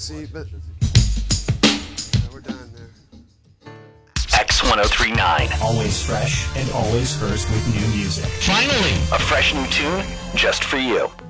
See, but yeah, we're done there. X1039. Always fresh and always first with new music. Finally, a fresh new tune just for you.